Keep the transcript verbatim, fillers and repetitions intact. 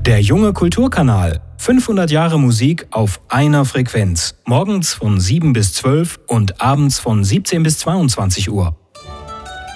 Der junge Kulturkanal. fünfhundert Jahre Musik auf einer Frequenz. Morgens von sieben bis zwölf und abends von siebzehn bis zweiundzwanzig Uhr.